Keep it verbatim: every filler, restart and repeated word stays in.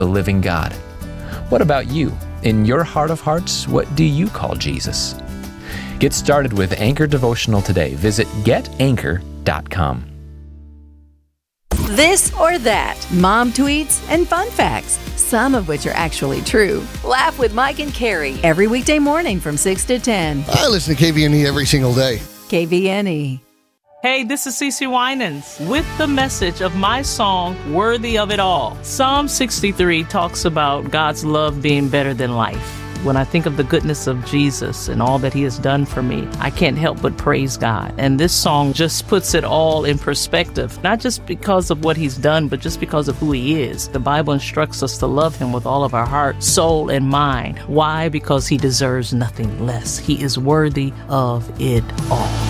the living God. What about you? In your heart of hearts, what do you call Jesus? Get started with Anchor Devotional today. Visit get anchor dot com. This or that, mom tweets and fun facts, some of which are actually true. Laugh with Mike and Carrie every weekday morning from six to ten. I listen to K V N E every single day. K V N E. Hey, this is CeCe Winans with the message of my song, Worthy of It All. Psalm sixty-three talks about God's love being better than life. When I think of the goodness of Jesus and all that he has done for me, I can't help but praise God. And this song just puts it all in perspective, not just because of what he's done, but just because of who he is. The Bible instructs us to love him with all of our heart, soul, and mind. Why? Because he deserves nothing less. He is worthy of it all.